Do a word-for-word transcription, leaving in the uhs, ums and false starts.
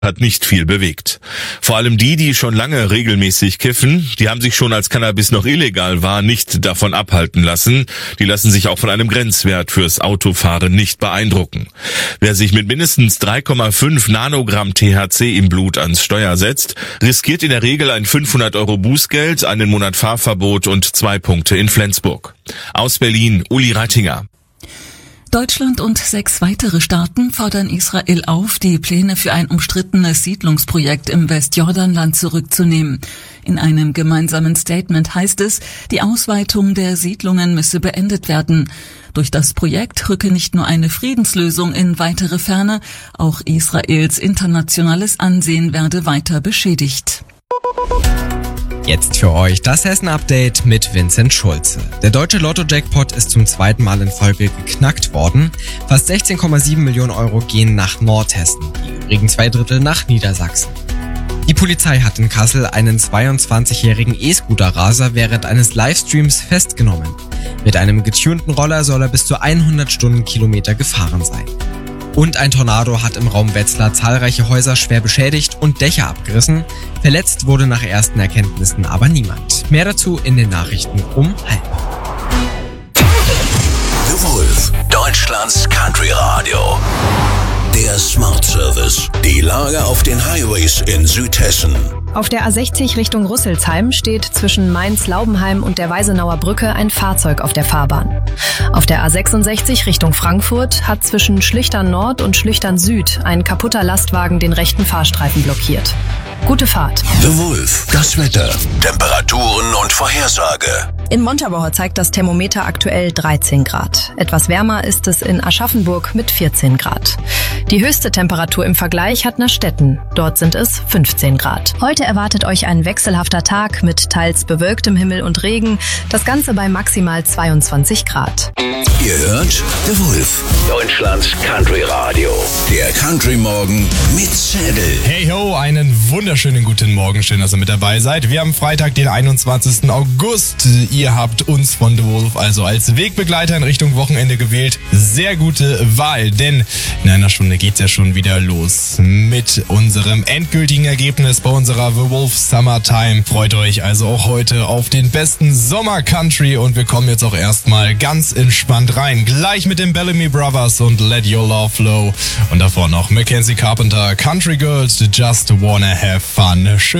hat nicht viel bewegt. Vor allem die, die schon lange regelmäßig kiffen, die haben sich schon als Cannabis noch illegal war, nicht davon abhalten lassen. Die lassen sich auch von einem Grenzwert fürs Autofahren nicht beeindrucken. Wer sich mit mindestens drei Komma fünf Nanogramm T H C im Blut ans Steuer setzt, riskiert in der Regel ein fünfhundert Euro Bußgeld, einen Monat Fahrverbot und zwei Punkte in Flensburg. Aus Berlin, Uli Reitinger. Deutschland und sechs weitere Staaten fordern Israel auf, die Pläne für ein umstrittenes Siedlungsprojekt im Westjordanland zurückzunehmen. In einem gemeinsamen Statement heißt es, die Ausweitung der Siedlungen müsse beendet werden. Durch das Projekt rücke nicht nur eine Friedenslösung in weitere Ferne, auch Israels internationales Ansehen werde weiter beschädigt. Jetzt für euch das Hessen-Update mit Vincent Schulze. Der deutsche Lotto-Jackpot ist zum zweiten Mal in Folge geknackt worden. Fast sechzehn Komma sieben Millionen Euro gehen nach Nordhessen, die übrigen zwei Drittel nach Niedersachsen. Die Polizei hat in Kassel einen zweiundzwanzigjährigen E-Scooter-Raser während eines Livestreams festgenommen. Mit einem getunten Roller soll er bis zu hundert Stundenkilometer gefahren sein. Und ein Tornado hat im Raum Wetzlar zahlreiche Häuser schwer beschädigt und Dächer abgerissen. Verletzt wurde nach ersten Erkenntnissen aber niemand. Mehr dazu in den Nachrichten um halb. The Wolf, Deutschlands Country Radio. Der Smart Service. Die Lage auf den Highways in Südhessen. Auf der A sechzig Richtung Rüsselsheim steht zwischen Mainz-Laubenheim und der Weisenauer Brücke ein Fahrzeug auf der Fahrbahn. Auf der A sechsundsechzig Richtung Frankfurt hat zwischen Schlüchtern Nord und Schlüchtern Süd ein kaputter Lastwagen den rechten Fahrstreifen blockiert. Gute Fahrt. The Wolf, das Wetter, Temperaturen und Vorhersage. In Montabaur zeigt das Thermometer aktuell dreizehn Grad. Etwas wärmer ist es in Aschaffenburg mit vierzehn Grad. Die höchste Temperatur im Vergleich hat Nastetten. Dort sind es fünfzehn Grad. Heute erwartet euch ein wechselhafter Tag mit teils bewölktem Himmel und Regen. Das Ganze bei maximal zweiundzwanzig Grad. Ihr hört The Wolf, Deutschlands Country Radio. Der Country Morgen mit Zedel. Hey ho, einen wunderschönen guten Morgen. Schön, dass ihr mit dabei seid. Wir haben Freitag, den einundzwanzigsten August. Ihr habt uns von The Wolf also als Wegbegleiter in Richtung Wochenende gewählt. Sehr gute Wahl, denn in einer Stunde geht's ja schon wieder los mit unserem endgültigen Ergebnis bei unserer The Wolf Summertime. Freut euch also auch heute auf den besten Sommer-Country und wir kommen jetzt auch erstmal ganz entspannt rein. Gleich mit den Bellamy Brothers und Let Your Love Flow und davor noch Mackenzie Carpenter, Country Girls Just Wanna Have Fun. Schön